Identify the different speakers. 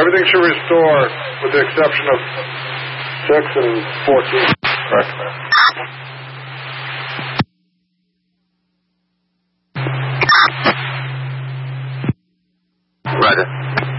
Speaker 1: Everything should restore with the exception of 6 and 14. Correct.
Speaker 2: Roger.